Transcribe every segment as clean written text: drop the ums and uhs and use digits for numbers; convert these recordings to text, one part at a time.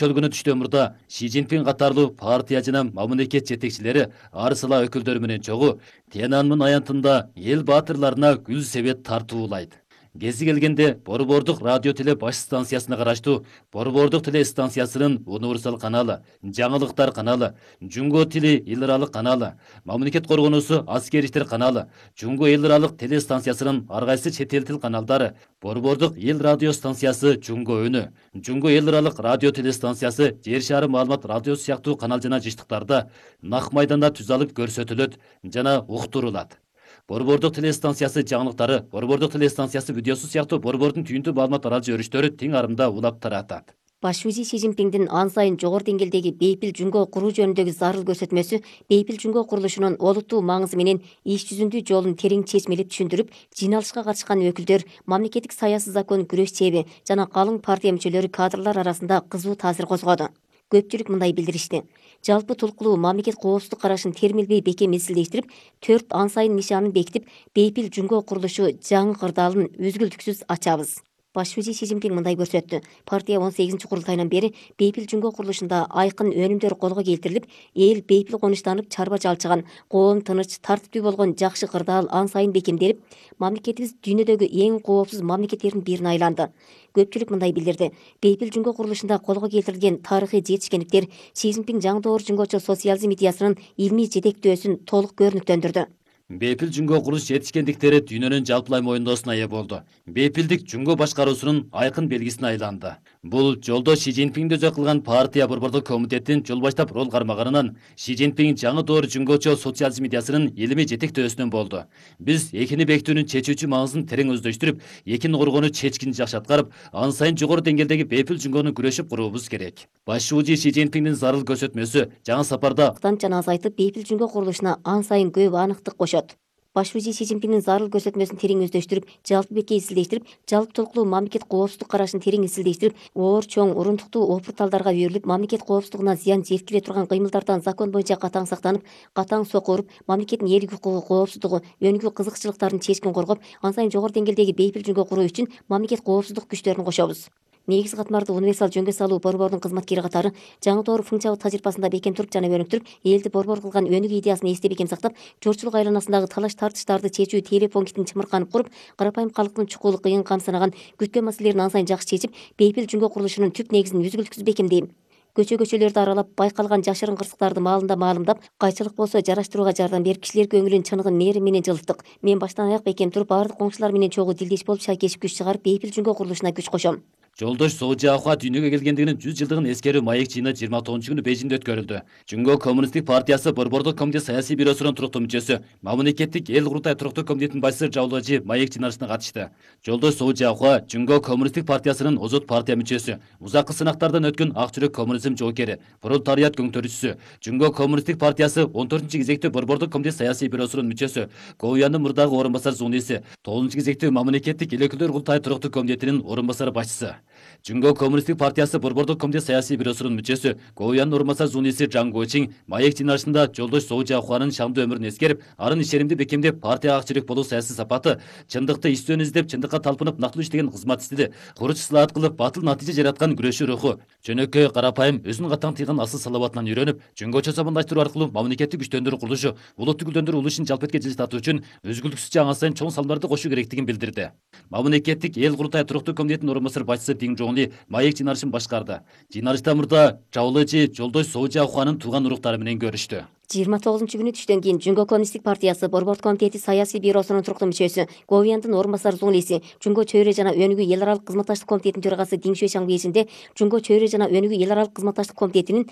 өлкөнү түштөмүрдө Ши Цзиньпин катарлуу партия жана мамлекет жетекчилери арсыла өкүлдөрү менен чогуу Тяньаньмын аянтында эл баатырларына гүл себет тартуулайт. Гези келгенде Борбордук радио теле баш станциясына караштуу Борбордук теле станциясынын универсал каналы, жаңылыктар каналы, Жунго тили эл аралык каналы, мамлекет коргоонусу аскер иштер каналы, Жунго эл аралык теле станциясынын ар кайсы чет эл тил каналдары, Борбордук эл радио станциясы Жунго өнү, Жунго эл аралык радио теле станциясы Жер шаары маалымат радиосу сыяктуу канал жана жыштыктарда нак майданда түз алып көрсөтүлөт жана уктурулат. Борбордук теле станциясы жаңылыктары, Борбордук теле станциясы видеосу сыяктуу борбордун түйүндүү маалымат аралжы өрүштөрү тең арымда улап таратат. Баш шүүжи Ши Цзиньпиндин ан сайын жогору деңгээлдеги бейпил Жунго куруу жөнүндөгү зарыл көрсөтмөсү бейпил Жунго курулушунун олуттуу маңызы менен иш жүзүндүү жолун терең чечмелеп түшүндүрүп, жыйналышка катышкан өкүлдөр, мамлекеттик саясий закон күрөш чеби жана калың партия мүчөлөрү кадрлар арасында кызуу таасир козгоду. Көпчүлүк мындай билдиришти. Жалпы тулкулуу мамлекет коопсуздук карашын термелбей бекем изилдештирип, 4 ан сайын нишанын бекитип, бейпил Жунго курулушу жаңы кырдаалын үзгүлтүксүз ачабыз. Баш шүүжи Ши Цзиньпин мындай көрсөттү. Партия 18 курултайынан бери бейпил Жунго курулушунда айкын өнүмдөр колго келтирилип, эл бейпил конуштанып, чарба жалчыган, коом тыныч, тартиптүү болгон жакшы кырдаал ан сайын бекемделип, мамлекетибиз дүйнөдөгү эң коопсуз мамлекеттердин бирине айланды. Көпчүлүк мындай билдирди. Бейпил Жунго курулушунда колго келтирилген тарыхый жетишкендиктер Ши Цзиньпин жаңы доор жунгочо социализм идеясынын илмий жетектөөсүн толук көрүнүктөндүрдү. Бейпил Жунго курулуш жетишкендиктери дүйнөнүн жалпылай моюндоосуна ээ болду. Бейпилдик Жунго башкаруусунун айкын белгисине айланды. Бул жолдо Ши Цзиньпинди өзөк кылган партия борбордук комитеттин жол баштап рол кармаганынан Ши Цзиньпин жаңы доор жунгочо социализм идеясынын илимий жетектөөсүнөн болду. Биз экини бекитүүнүн чечүүчү маңызын терең өздөштүрүп, экини коргоону чечкин жакшы аткарып, ан сайын жогору деңгээлдеги бейпил Жунгону күрөшүп куруубуз керек. Баш шүүжи Ши Цзиньпиндин зарыл көрсөтмөсү жаңы сапарда жана азайтып, бейпил Жунго курулушуна ан сайын көп аныктык кошот. Баш шүүжи Ши Цзиньпиндин зарыл көрсөтмөсүн терең өздөштүрүп, жалпы бекке изилдештирип, жалпы толкулуу мамлекет коопсуздук карашын терең изилдештирип, оор чоң урунтуктуу опурталдарга үйрүлүп, мамлекет коопсуздугуна зыян жеткире турган кыймылдардан закон боюнча катаң сактанып, катаң сокко уруп, мамлекеттин элдик укугу, коопсуздугу, өнүгүү кызыкчылыктарын чечкин коргоп, ан сайын жогору деңгээлдеги бейпил Жунго куруу үчүн мамлекет коопсуздук күчтөрүн кошобуз. Негизги катмарды универсал жөнгө салуу борбордун кызматкери катары жаңы доор функциялык тажрыйбасында бекем туруп жана өнүктүрүп, элди борбор кылган өнүгүү идеясын эсте бекем сактап, журчулук айланасындагы талаш тартыштарды чечүү телефон китин чымырканып куруп, карапайым калктын чукулу кыйын камсынаган күткөн маселелерин ан сайын жакшы чечип, бейпил Жунго курулушунун түп негизин үзгүлтүксүз бекемдейм. Көчөлөрдү аралап, байкалган жашырын кырсыктарды маалында маалымдап, кайчылык болсо жараштырууга жардам берип, кишилер көңүлүн чыныгын мээрим менен жылыттык. Мен баштан аяк бекем туруп, баардык коңшулар менен чогуу дилдеш болуп, шайкешип күч чыгарып, бейпил Жунго курулушуна күч кошом. Жолдош Соо Жаохуа дүйнөгө келгендигинин 100 жылдыгын эскерүү маек жыйыны 29-күнү Бейжиңде өткөрүлдү. Жунго коммунисттик партиясы борбордук комитет саясий бюросунун туруктуу мүчөсү, мамлекеттик эл курултай туруктуу комитетинин башчысы Жаулажи маек жыйналышына катышты. Жолдош Соо Жаохуа Жунго коммунисттик партиясынын озот партия мүчөсү, узаккы сынактардан өткөн ак жүрөк коммунизм жоокери, пролетариат көңтөрүүчүсү, Жунго коммунисттик партиясы 14-кезектүү борбордук комитет саясий бюросунун мүчөсү, Гоуяндын мурдагы орун басар зууниси, 9-кезектүү мамлекеттик эл өкүлдөр курултай туруктуу комитетинин орун басар башчысы. Жунго коммунисттик партиясы борбордук комитет саясий бюросунун мүчөсү, Гоуяндын орун басар зууниси Жан Гочин маек жыйналышында жолдош Соо Жаохуанын шаңдуу өмүрүн эскерип, арын ишенимди бекемдеп, партияга ак жүрөк болуу саясий сапаты, чындыкты иштөөнү издеп, чындыкка талпынып, нактылуу иштеген кызмат истеди, куруч ислаат кылып, батыл натыйжа жараткан күрөшүү руху, жөнөкөй, карапайым, өзүнүн катаң тыйган асыл салабатынан үйрөнүп, жөнгөчө сабандаштыруу аркылуу мамлекеттик күчтөндүрүү курулушу, улуттук гүлдөндүрүү улушун жалпетке жылжытуу үчүн өзгүлтүксүз жаңы сайын чоң салымдарды кошуу керектигин билдирди. Мамлекеттик эл курултай туруктуу комитетинин орун басар башчысы Дин Жоңли маек жыйналышын башкарды. Жыйналышта мурда Жаулажи жолдош Соо Жаохуанын тууган уруктары менен көрүштү. 29-күнү түштөн кийин Жунго коммунисттик партиясы борбордук комитети саясий бюросунун туруктуу мүчөсү, Гоуяндын орун басар зууниси, Жунго чөйрө жана өнүгүү эл аралык кызматташтык комитетинин төрагасы Дин Шуэшаң биесинде Жунго чөйрө жана өнүгүү эл аралык кызматташтык комитетинин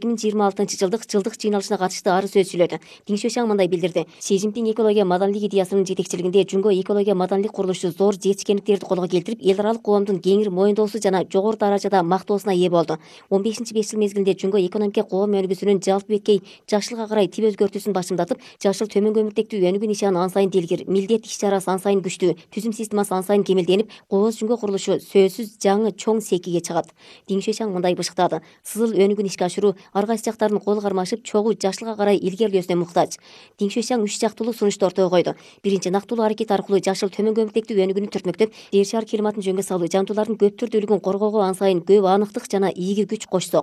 2026 жылдык жыйналышына катышты ары сөз сүйлөдү. Дин Шуэшаң мындай билдирди. Ши Цзиньпин экология маданилик идеясынын жетекчилигинде Жунго экология маданилик курулушу зор жетишкендиктерди колго келтирип, эл аралык коомдун кеңири моюндоосу жана жогору даражада мактоосуна ээ болду. 15-5 жыл мезгилинде Жунго экономика коом өнүгүүсүнүн жалпы беткей жакшылыкка карай тип өзгөртүүсүн башымдатып, жашыл төмөн көмүртектүү өнүгүү нишаны ан сайын делгир, милдет иш-чарасы ан сайын күчтүү, түзүм системасы ан сайын кемелденип, кооз Жунго курулушу сөзсүз жаңы чоң секиге чыгат. Дин Шуэшаң мындай бышыктады. Сызыл өнүгүүнү ишке ашыруу ар кайсы жактардын кол кармашып, чогуу жакшылыкка карай илгерилөөсүнө муктаж. Дин Шуэшаң 3 жактылуу сунушту ортого койду. Биринчи, нактылуу аракет аркылуу жашыл төмөн көмүртектүү өнүгүүнү түртмөктөп, жер шаар климатын жөнгө салуу, жандуулардын көп түрдүүлүгүн коргоого ан сайын көп аныктык жана ийги күч кошсок.